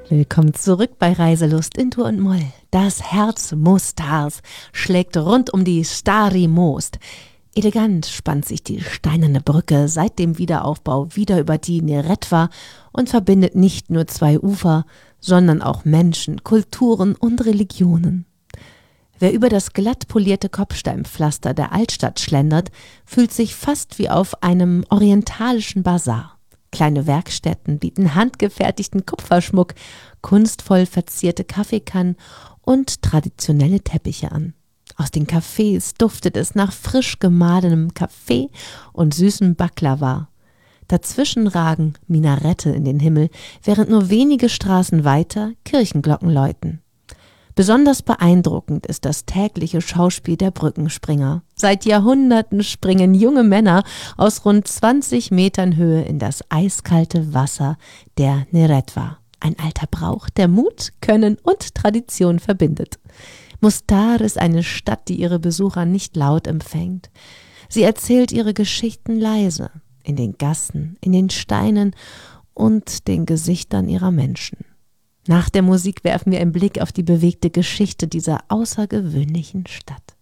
Willkommen zurück bei Reiselust in Dur und Moll. Das Herz Mostars schlägt rund um die Stari Most. Elegant spannt sich die steinerne Brücke seit dem Wiederaufbau wieder über die Neretva und verbindet nicht nur zwei Ufer, sondern auch Menschen, Kulturen und Religionen. Wer über das glatt polierte Kopfsteinpflaster der Altstadt schlendert, fühlt sich fast wie auf einem orientalischen Basar. Kleine Werkstätten bieten handgefertigten Kupferschmuck, kunstvoll verzierte Kaffeekannen und traditionelle Teppiche an. Aus den Cafés duftet es nach frisch gemahlenem Kaffee und süßem Baklava. Dazwischen ragen Minarette in den Himmel, während nur wenige Straßen weiter Kirchenglocken läuten. Besonders beeindruckend ist das tägliche Schauspiel der Brückenspringer. Seit Jahrhunderten springen junge Männer aus rund 20 Metern Höhe in das eiskalte Wasser der Neretva. Ein alter Brauch, der Mut, Können und Tradition verbindet. Mostar ist eine Stadt, die ihre Besucher nicht laut empfängt. Sie erzählt ihre Geschichten leise, in den Gassen, in den Steinen und den Gesichtern ihrer Menschen. Nach der Musik werfen wir einen Blick auf die bewegte Geschichte dieser außergewöhnlichen Stadt.